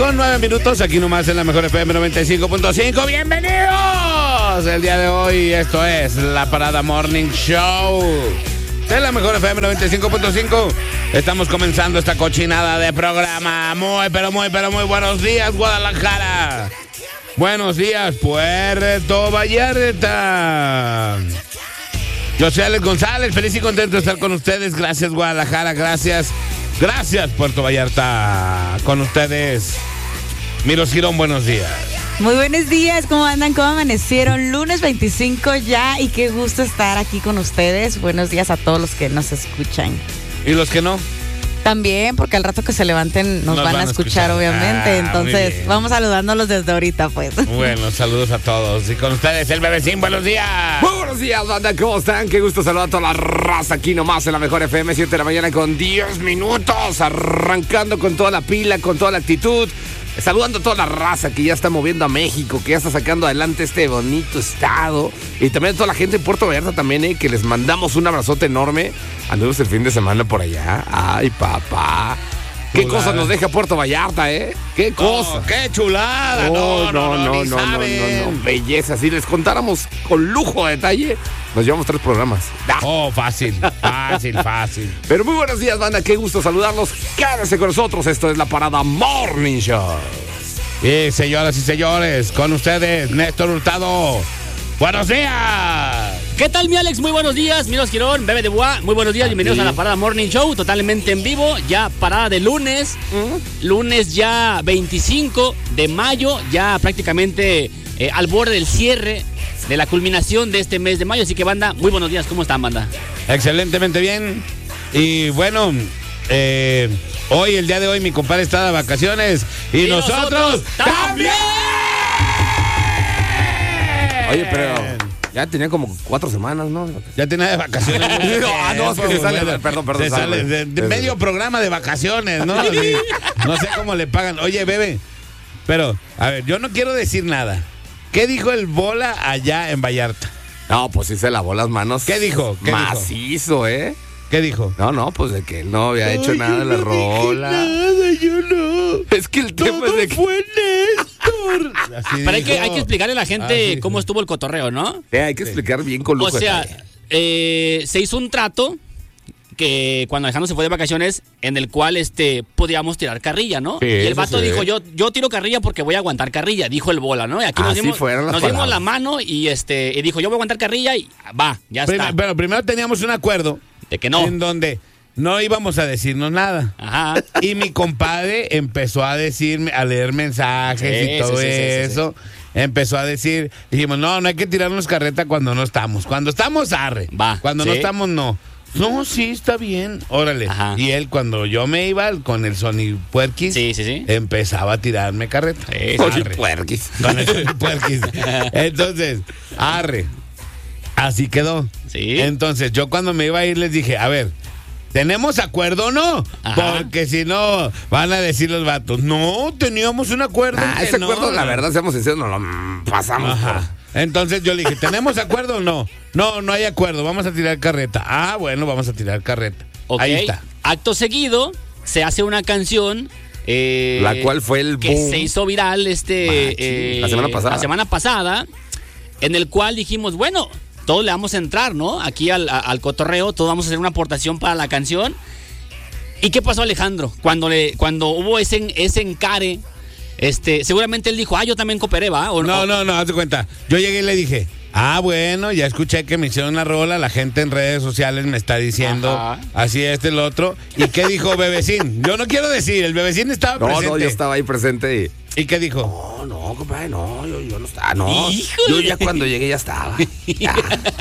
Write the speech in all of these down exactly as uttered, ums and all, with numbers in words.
con nueve minutos, aquí nomás en la mejor F M noventa y cinco punto cinco. ¡Bienvenidos! El día de hoy esto es la Parada Morning Show de la mejor F M noventa y cinco punto cinco. Estamos comenzando esta cochinada de programa. Muy, pero muy, pero muy buenos días, Guadalajara. Buenos días, Puerto Vallarta. Yo soy Alex González, feliz y contento de estar con ustedes. Gracias, Guadalajara, gracias. Gracias, Puerto Vallarta. Con ustedes, Miro Girón, buenos días. Muy buenos días, ¿cómo andan? ¿Cómo amanecieron? Lunes veinticinco ya y qué gusto estar aquí con ustedes. Buenos días a todos los que nos escuchan. ¿Y los que no? También, porque al rato que se levanten nos, nos van, van a escuchar, escuchar. obviamente. Ah, Entonces, vamos saludándolos desde ahorita, pues. Bueno, saludos a todos. Y con ustedes, el Bebecín, buenos días. Muy buenos días, banda, ¿cómo están? Qué gusto saludar a toda la raza aquí nomás en la mejor F M, siete de la mañana con diez minutos. Arrancando con toda la pila, con toda la actitud. Saludando a toda la raza que ya está moviendo a México, que ya está sacando adelante este bonito estado. Y también a toda la gente en Puerto Vallarta también, eh, que les mandamos un abrazote enorme. Anduvimos el fin de semana por allá. Ay, papá. Qué Chulada. cosa nos deja Puerto Vallarta, ¿eh? Qué cosa. Oh, qué chulada. Oh, no, no, no, no, ni no, no, saben. no, no, belleza. Si les contáramos con lujo de detalle, nos llevamos tres programas. Oh, fácil, fácil, fácil. Pero muy buenos días, banda. Qué gusto saludarlos. Quédense con nosotros. Esto es la Parada Morning Show. Y señoras y señores, con ustedes, Néstor Hurtado. ¡Buenos días! ¿Qué tal, mi Alex? Muy buenos días. Miros Girón, Bebe de Bois. Muy buenos días. Bienvenidos a la Parada Morning Show, totalmente en vivo. Ya parada de lunes. ¿Mm? Lunes ya veinticinco de mayo. Ya prácticamente eh, al borde del cierre de la culminación de este mes de mayo. Así que, banda, muy buenos días. ¿Cómo están, banda? Excelentemente bien. Y bueno, eh, hoy, el día de hoy, mi compadre está de vacaciones. Y, y nosotros, nosotros también. Oye, pero ya tenía como cuatro semanas, ¿no? Ya tenía de vacaciones. Ah, no, es que se sale. Perdón, perdón. Se sale de, de medio programa de vacaciones, ¿no? Así, no sé cómo le pagan. Oye, bebé, pero, a ver, yo no quiero decir nada. ¿Qué dijo el Bola allá en Vallarta? No, pues sí se lavó las manos. ¿Qué dijo? ¿Qué Macizo, dijo? ¿eh? ¿Qué dijo? No, no, pues de que él no había hecho Ay, nada de la no rola. Nada, yo no. Es que el tema Todo es de que... fue Néstor. Así Pero hay que, dijo. hay que explicarle a la gente Ah, sí, cómo sí. estuvo el cotorreo, ¿no? Eh, hay que explicar bien con lujo. O sea, eh, se hizo un trato que cuando Alejandro se fue de vacaciones, en el cual este podíamos tirar carrilla, ¿no? Sí, y el eso vato sí. dijo, yo, yo tiro carrilla porque voy a aguantar carrilla, dijo el Bola, ¿no? Y aquí nos Así dimos, fueron las nos dimos palabras. la mano y este y dijo, yo voy a aguantar carrilla y va, ya Prim- está. Pero primero teníamos un acuerdo De que no. en donde no íbamos a decirnos nada. Ajá. Y mi compadre empezó a decirme, a leer mensajes Sí, y todo sí, sí, sí, eso. sí, Empezó a decir, dijimos, no, no hay que tirarnos carreta cuando no estamos. Cuando estamos, arre. Va, Cuando no sí. estamos, no. No, sí, está bien, órale. Ajá. Y él, cuando yo me iba con el Sony Puerquis, Sí, sí, sí. empezaba a tirarme carreta. Sí, sí. Oye, Arre. puerquis. Con el Sony Puerquis. Entonces, arre. Así quedó. Sí. Entonces, yo cuando me iba a ir les dije, a ver, ¿tenemos acuerdo o no? Ajá. Porque si no, van a decir los vatos, no, teníamos un acuerdo. Ah, que ese no". acuerdo, la verdad, seamos sinceros, nos lo mm, pasamos. Ajá. Entonces yo le dije, ¿tenemos acuerdo o no? No, no hay acuerdo, vamos a tirar carreta. Ah, bueno, vamos a tirar carreta. Ok. Ahí está. Acto seguido, se hace una canción. eh, La cual fue el que boom. se hizo viral este Machín. eh, La semana pasada. la semana pasada, en el cual dijimos, bueno, todos le vamos a entrar, ¿no? Aquí al, a- al cotorreo, todos vamos a hacer una aportación para la canción. ¿Y qué pasó, Alejandro? Cuando le, cuando hubo ese, ese encare, este, seguramente él dijo, ah, yo también cooperé, ¿va? O, No, o- no, no, haz de cuenta. Yo llegué y le dije, ah, bueno, ya escuché que me hicieron una rola, la gente en redes sociales me está diciendo Ajá. así, este, el otro. ¿Y qué dijo Bebecín? Yo no quiero decir, el Bebecín estaba No, presente. no, yo estaba ahí presente y... ¿Y qué dijo? No, no, compadre, no, yo, yo no estaba, no. Híjole. Yo ya cuando llegué ya estaba. Ya.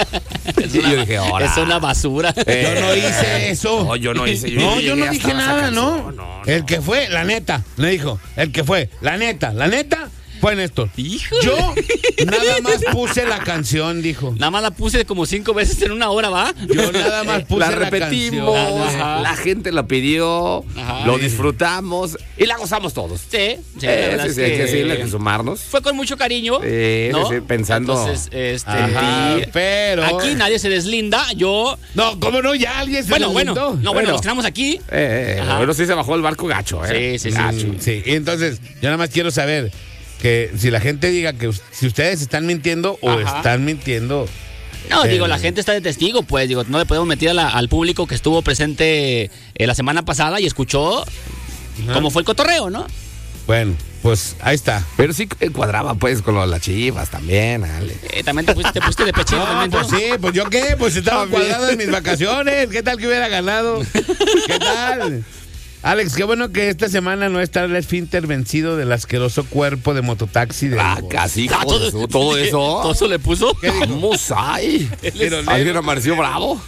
es Y una, yo dije, ahora. es una basura. Eh, Yo no hice eso. No, yo no hice. No, yo llegué no hasta dije esa nada, canción, ¿no? no, no. El que fue, la neta, me dijo, el que fue, la neta, la neta, fue Néstor. Híjole. Yo nada más puse la canción, dijo. Nada más la puse como cinco veces en una hora, ¿va? Yo nada más puse La la, repetimos, canción. Ajá. la gente la pidió, Ajá. lo disfrutamos y la gozamos todos. Sí, sí, la Eh, verdad sí, es sí, hay que que decirle, hay que sumarnos. fue con mucho cariño. Sí, ¿no? sí, sí, pensando Entonces, este, Ajá, y pero... aquí nadie se deslinda. Yo. No, ¿cómo no? Ya alguien se Bueno, bueno. deslindó. No, bueno, Bueno. los que estamos aquí. Eh, eh, Ajá. bueno, sí se bajó el barco gacho, ¿eh? Sí, sí, sí. Gacho. Mm, sí, y entonces yo nada más quiero saber que si la gente diga que us- si ustedes están mintiendo o Ajá. están mintiendo. No, Eh, digo, la gente está de testigo, pues, digo, no le podemos mentir a la- al público que estuvo presente eh, la semana pasada y escuchó cómo fue el cotorreo, ¿no? Bueno, pues ahí está. Pero sí eh, cuadraba pues con lo de las chivas también, Ale. Eh, también te pusiste, te pusiste de pechito No, también, pues ¿no? sí, pues yo qué, pues estaba También. cuadrado en mis vacaciones. ¿Qué tal que hubiera ganado? ¿Qué tal? Alex, qué bueno que esta semana no está el esfínter vencido del asqueroso cuerpo de mototaxi de Ah, casi, Ah, todo eso, todo eso. ¿Todo eso le puso? ¿Qué dijo? Vamos ahí. Pero ¿Alguien amaneció bravo?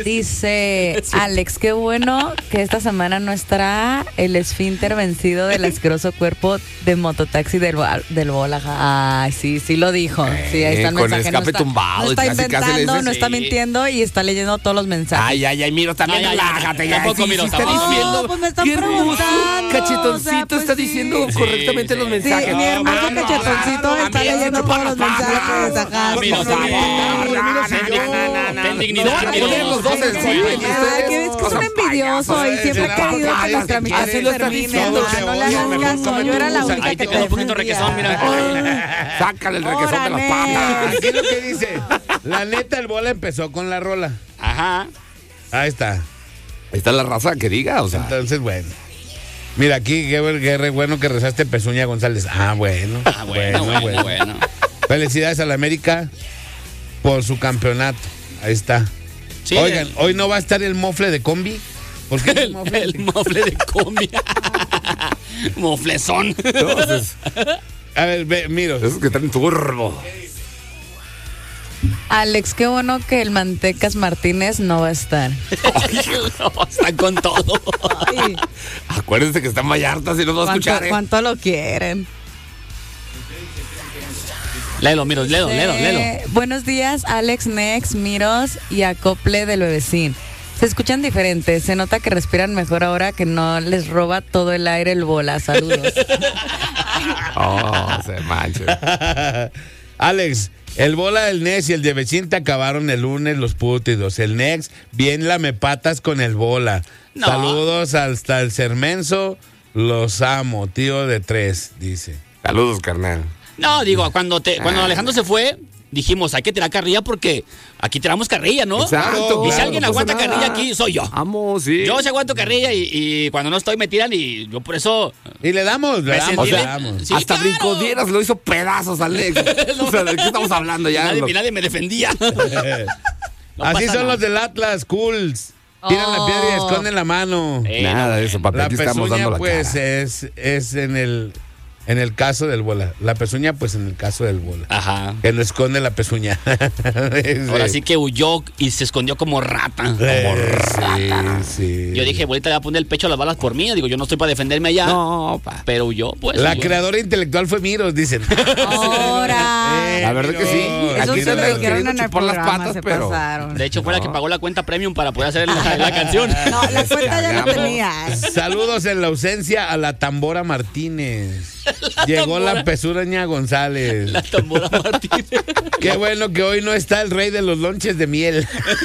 Dice Alex, qué bueno que esta semana no estará el esfínter vencido del asqueroso cuerpo de mototaxi del, Bo- del Bolaja. Ay, sí, sí lo dijo. Sí, ahí está el Eh, con el mensaje. No escape está, tumbado no y está casi, casi le inventando, dice, no está sí. mintiendo y está leyendo todos los mensajes. Ay, ay, ay, Miro, también Ay, ay, ay, relájate. ya, tampoco, sí, Miro, sí está tampoco. diciendo. No, pues me están qué hermoso preguntando, cachetoncito o sea, pues está sí. diciendo Sí, correctamente sí. los Sí, mensajes. mi hermoso Ah, no, cachetoncito no, está también, leyendo chupa todos los las mensajes. patas. Ajá, Mira, por está favor. bien. No, no, no, no, Ten no, dignidad, no, van a Miro. poner los dos Ay, encima y ustedes que es que es un son envidioso payasos. y siempre he Se la querido baja, que los así tramitaciones lo está terminen. diciendo, Ah, te no le odio, hagas mejor caso, cómete yo era un la gusanito. única Ahí que te quedó un poquito defendía. requesón, mira. Sácale el requesón de las Órale. patas. Aquí es lo que dice. La neta, el bola empezó con la rola. Ajá. Ahí está. Ahí está la raza que diga, o sea. Entonces, bueno. Mira, aquí, qué, buen- qué re bueno que rezaste Pezuña González. Ah, bueno. Ah, bueno, bueno, bueno. Felicidades a la América por su campeonato. Ahí está. Sí, Oigan, el- hoy no va a estar el mofle de combi. ¿Por qué el El, mofle? el mofle de combi. Moflezón. Entonces, A ver, ve, miro. esos que traen turbo. Alex, qué bueno que el Mantecas Martínez no va a estar. No, están con todo. Ay, Acuérdense que está en Vallarta, si nos va a ¿cuánto, escuchar, ¿eh? cuánto lo quieren? Léelo, Miros, léelo, léelo, léelo. Eh, buenos días, Alex, Nex, Miros y Acople del Bebecín. Se escuchan diferentes, se nota que respiran mejor ahora que no les roba todo el aire el bola. Saludos. Oh, se mancha. Alex, el bola del Nex y el de vecino te acabaron el lunes los pútidos. El Nex, bien lamepatas con el bola. No. Saludos hasta el Cermenso. Los amo, tío de tres, dice. Saludos, carnal. No, digo, cuando te, cuando Alejandro se fue, dijimos, hay que tirar carrilla porque aquí tiramos carrilla, ¿no? Exacto, Y si claro, alguien no aguanta pasa nada. carrilla aquí, soy yo. Vamos, sí. Yo sí aguanto carrilla y, y cuando no estoy me tiran y yo por eso... Y le damos, le Me damos, sentí le bien- damos. Sí, Hasta claro. Brincodieras lo hizo pedazos, Alex. O sea, ¿de qué estamos hablando ya? Nadie, Lo- nadie me defendía. No Así pasa son nada. los del Atlas, cools. Tiran la piedra y Oh. esconden la mano. Eh, Nada de eso, papi. La Aquí estamos pezuña, dando la pues, cara. es, es en el en el caso del bola. La pezuña, pues, en el caso del bola. Ajá. Que no esconde la pezuña. Ahora sí que huyó y se escondió como rata. Eh, sí, sí. Yo dije, abuelita, le va a poner el pecho a las balas por mí. Digo, yo no estoy para defenderme allá. No, pa. Pero huyó, pues. La huyó. creadora intelectual fue Miros, dicen. Ahora. Eh, La verdad que sí. Miros. Eso Aquí se te lo andan dijeron en queriendo el chupar las programa, patas, se pero- pasaron. De hecho, fue la No. que pagó la cuenta premium para poder hacer la, la canción. No, la cuenta ya no Hagamos. tenía. Saludos en la ausencia a la Tambora Martínez. Llegó Tambora. la pezuña González. La tambora Martínez. Qué bueno que hoy no está el rey de los lonches de miel.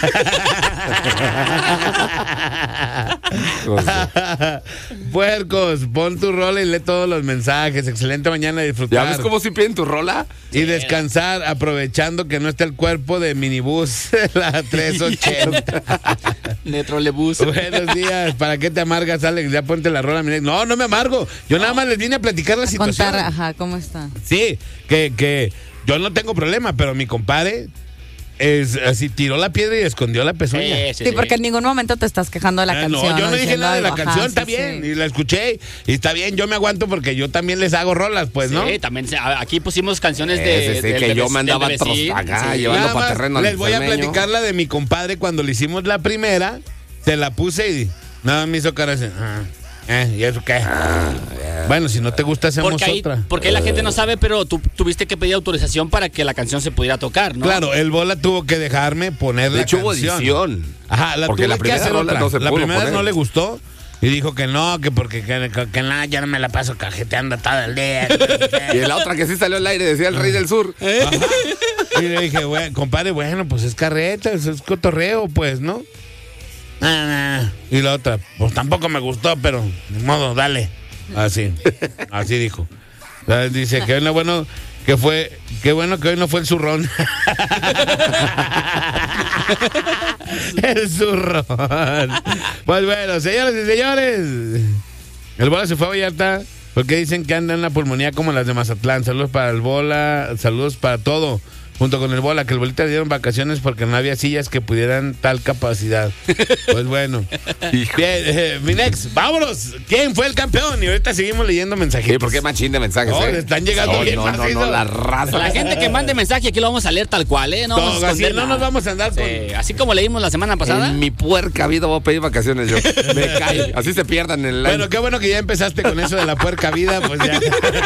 Puercos, pon tu rola y lee todos los mensajes. Excelente mañana, ¿Ya disfrutar. ves cómo si piden tu rola? Y descansar, aprovechando que no está el cuerpo de minibús, la trescientos ochenta. De trolebús. Buenos días, ¿para qué te amargas, Alex? Ya ponte la rola. mira. No, no me amargo. Yo nada más les vine a platicar la A situación. contar, ajá, ¿cómo está? Sí, que, que yo no tengo problema, pero mi compadre es así, tiró la piedra y escondió la pezuña. Sí, sí, Sí, sí. porque en ningún momento te estás quejando de la Ah, canción. no, yo no dije diciendo nada de la algo, ajá, canción, está sí, bien, sí. y la escuché, y está bien, yo me aguanto porque yo también les hago rolas, pues, ¿no? Sí, también se- a- aquí pusimos canciones Sí, de, sí, sí, del que yo bebé- me andaba del bebecín. tros- acá, Sí. llevando Nada pa' más terreno al les voy a cermeño. platicar la de mi compadre cuando le hicimos la primera, se la puse y nada me hizo cara así. Ah, Eh, ¿y eso qué? Bueno, si no te gusta, hacemos Porque ahí, otra. porque ahí la gente no sabe, pero tú tuviste que pedir autorización para que la canción se pudiera tocar, ¿no? Claro, el Bola tuvo que dejarme poner De la hecho, hubo canción. edición. Ajá, la Porque tuve la que primera hacer rola otra. no se La pudo primera poner. no le gustó y dijo que no, que porque que, que, que nada, ya no me la paso cajeteando todo el día. Y en la otra que sí salió al aire decía el Rey del Sur. Ajá. Y le dije, güey, compadre, bueno, pues es carreta, es, es cotorreo, pues, ¿no? Ah, nah. Y la otra, pues tampoco me gustó, pero de modo, dale. Así, así dijo. ¿Sabes? Dice que no, bueno, que fue, qué bueno que hoy no fue el zurrón. El zurrón. Pues bueno, señoras y señores, el Bola se fue a Vallarta porque dicen que anda en la pulmonía como las de Mazatlán. Saludos para el Bola, saludos para todo. Junto con el Bola, que el Bolita le dieron vacaciones porque no había sillas que pudieran tal capacidad. Pues bueno. Bien, eh, mi next, vámonos. ¿Quién fue el campeón? Y ahorita seguimos leyendo mensajes. Sí, porque es machín de mensajes, No, ¿eh? le están llegando No, bien no, no, macizo. no, la raza. La gente que mande mensaje aquí lo vamos a leer tal cual, ¿eh? No vamos a Todo, así, esconder no nada. nos vamos a andar con... Sí, así como leímos la semana pasada. En mi puerca vida voy a pedir vacaciones yo. Me cae. Así se pierdan el Bueno, año. qué bueno que ya empezaste con eso de la puerca vida, pues ya.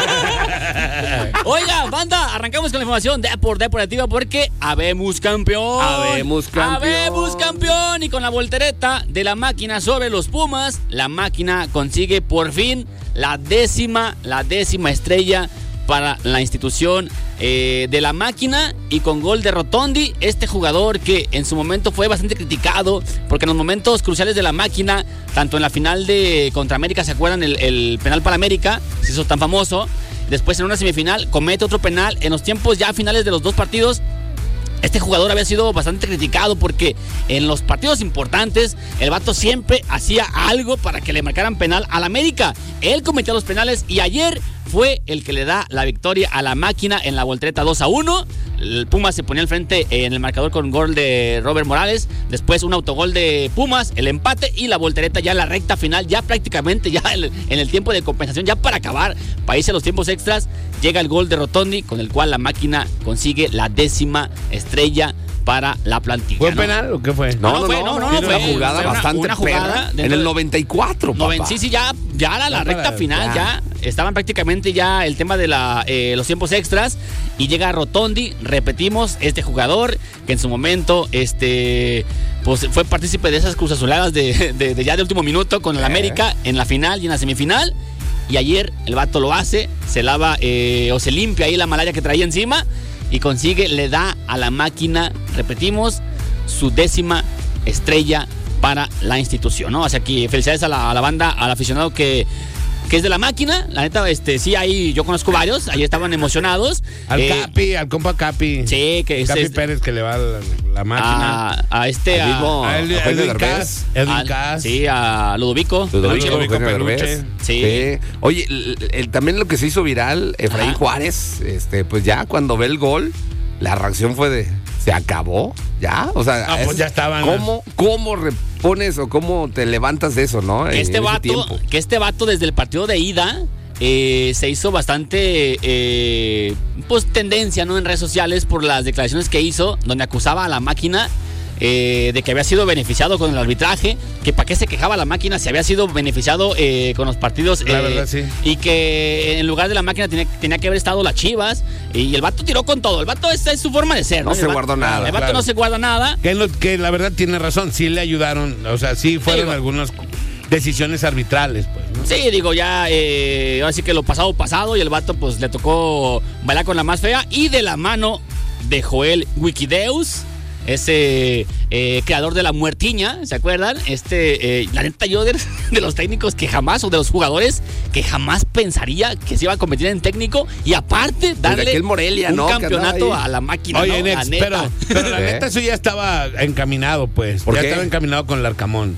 Oiga, banda, arrancamos con la información de por deportiva porque habemos campeón. Habemos campeón. Habemos campeón. Y con la voltereta de la máquina sobre los Pumas, la máquina consigue por fin la décima, la décima estrella para la institución eh, de la máquina, y con gol de Rotondi, este jugador que en su momento fue bastante criticado porque en los momentos cruciales de la máquina, tanto en la final de contra América, ¿se acuerdan? El, el penal para América, se hizo tan famoso. Después en una semifinal comete otro penal. En los tiempos ya finales de los dos partidos, este jugador había sido bastante criticado porque en los partidos importantes el vato siempre hacía algo para que le marcaran penal al América. Él cometía los penales y ayer fue el que le da la victoria a la máquina en la voltereta dos a uno. El Pumas se ponía al frente en el marcador con gol de Robert Morales. Después un autogol de Pumas, el empate, y la voltereta ya en la recta final, ya prácticamente ya en el tiempo de compensación, ya para acabar, para irse a los tiempos extras, llega el gol de Rotondi, con el cual la máquina consigue la décima estrella para la plantilla. ¿Fue ¿no? penal o qué fue? No, no, fue, no, no, no, tiene fue una jugada fue una- bastante una jugada perra. dentro En el de- noventa y cuatro, papá. Noven- sí, sí, ya, ya la, la Ya recta para- final, ya. ya. Estaban prácticamente ya el tema de la, eh, los tiempos extras, y llega Rotondi, repetimos, este jugador que en su momento este, pues, fue partícipe de esas cruzazuladas de, de, de ya de último minuto con el Eh. América en la final y en la semifinal. Y ayer el vato lo hace, se lava eh, o se limpia ahí la malaria que traía encima y consigue, le da a la máquina, repetimos, su décima estrella para la institución, ¿no? O sea, que felicidades a la, a la banda, al aficionado que, que es de la máquina. La neta, este, sí, ahí yo conozco varios, ahí estaban emocionados. Al Eh, Capi, al compa Capi. Sí, que es, Capi es- Pérez, que le va a la, la máquina. a, a este, Al a, mismo- A Edwin- Eugenio Edwin Derbez. Cas. Edwin al- Cas. sí, a Ludovico. Ludovico, Ludovico Eugenio Peluche. Derbez. Sí. Oye, el- el- también lo que se hizo viral, Efraín Ajá. Juárez, este, pues ya cuando ve el gol, la reacción fue de, ¿se acabó? ¿Ya? O sea, Ah, pues ya estaban. ¿cómo, ¿cómo repones o cómo te levantas de eso, no? En- Que este en ese vato, tiempo. que este vato desde el partido de ida eh, se hizo bastante eh, pues tendencia, ¿no? En redes sociales por las declaraciones que hizo, donde acusaba a la máquina eh, de que había sido beneficiado con el arbitraje, que para qué se quejaba la máquina si había sido beneficiado eh, con los partidos. La eh, verdad, sí. Y que en lugar de la máquina tenía, tenía que haber estado las Chivas, y el vato tiró con todo. El vato, esa es su forma de ser, ¿no? No se El vato- guardó nada, El vato claro. no se guarda nada. Que, lo- que la verdad tiene razón, sí le ayudaron, o sea, sí fueron Digo. algunas decisiones arbitrales, pues, ¿no? Sí, digo, ya, eh, ahora sí que lo pasado, pasado, y el vato, pues, le tocó bailar con la más fea, y de la mano de Joel Wikideus, ese eh, creador de la muertiña, ¿se acuerdan? Este, eh, la neta, yo de, de los técnicos que jamás, o de los jugadores que jamás pensaría que se iba a convertir en técnico, y aparte darle aquel Morelia, un ¿no? Que andaba campeonato ahí. a la máquina, Oye, ¿no? Nex, La neta. pero, pero la ¿Eh? neta eso ya estaba encaminado, pues. ¿Por ya qué? estaba encaminado con el Arcamón.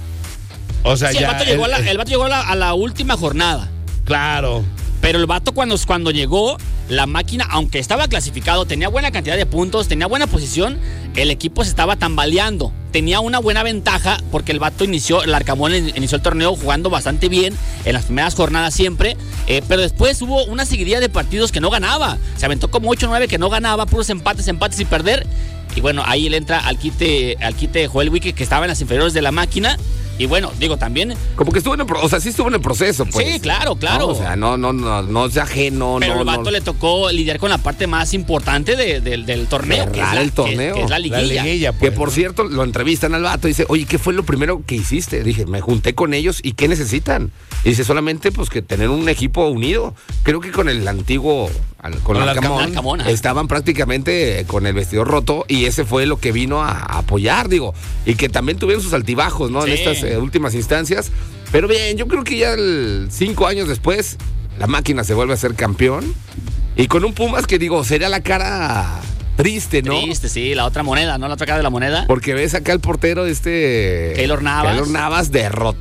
O sea, Sí, el ya. vato llegó, a la, el- el vato llegó a la, a la última jornada. Claro. Pero el vato cuando, cuando llegó, la máquina, aunque estaba clasificado, tenía buena cantidad de puntos, tenía buena posición, el equipo se estaba tambaleando. Tenía una buena ventaja porque el vato inició, el Arcamón inició el torneo jugando bastante bien en las primeras jornadas siempre, eh, pero después hubo una seguidilla de partidos que no ganaba. Se aventó como ocho o nueve que no ganaba, puros empates, empates y perder. Y bueno, ahí él entra al quite, al quite de Joel Wiki, que estaba en las inferiores de la máquina. Y bueno, digo, también... Como que estuvo en el, pro- o sea, sí estuvo en el proceso, pues. Sí, claro, claro. No, o sea, no, no, no, no es ajeno. Pero no, al vato no. le tocó lidiar con la parte más importante de- de- del torneo. que es Cerrar la- el que- torneo. Que, es la liguilla. La liguilla, Que pues, por ¿no? cierto, lo entrevistan al vato y dice, oye, ¿qué fue lo primero que hiciste? Dije, me junté con ellos y ¿qué necesitan? Y dice, solamente pues que tener un equipo unido. Creo que con el antiguo, al- con, Con el el Arcamón, Arcamón, ajá. estaban prácticamente con el vestidor roto y ese fue lo que vino a, a apoyar, digo. Y que también tuvieron sus altibajos, ¿no? En Sí. estas eh, últimas instancias. Pero bien, yo creo que ya el, cinco años después, la máquina se vuelve a ser campeón. Y con un Pumas que digo, sería la cara triste, ¿no? Triste, sí, la otra moneda, ¿no? La otra cara de la moneda. Porque ves acá el portero, este. Keylor Navas. Keylor Navas derrotado.